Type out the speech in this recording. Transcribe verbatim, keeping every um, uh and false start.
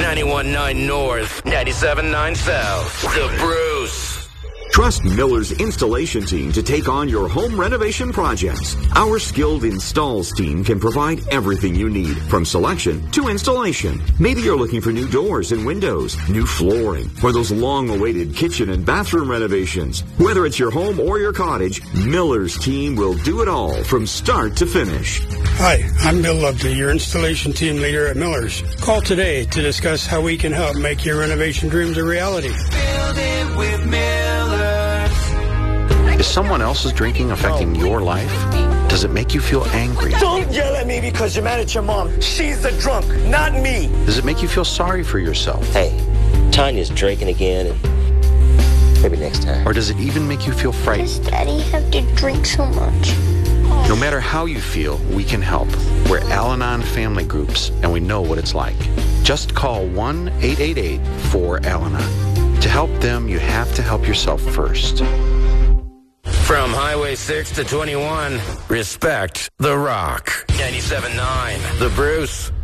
ninety-one point nine North, ninety-seven point nine South. The Bruce. Trust Miller's installation team to take on your home renovation projects. Our skilled installs team can provide everything you need, from selection to installation. Maybe you're looking for new doors and windows, new flooring, or those long-awaited kitchen and bathroom renovations. Whether it's your home or your cottage, Miller's team will do it all from start to finish. Hi, I'm Bill Lovesley, your installation team leader at Miller's. Call today to discuss how we can help make your renovation dreams a reality. Build it with Miller's. Is someone else's drinking affecting your life? Does it make you feel angry? Don't yell at me because you're mad at your mom. She's the drunk, not me. Does it make you feel sorry for yourself? Hey, Tanya's drinking again, and maybe next time. Or does it even make you feel frightened? Does Daddy have to drink so much? No matter how you feel, we can help. We're Al-Anon family groups, and we know what it's like. Just call one eight eight eight four Al Anon. To help them, you have to help yourself first. From Highway six to twenty-one, respect The Rock. ninety-seven point nine, The Bruce.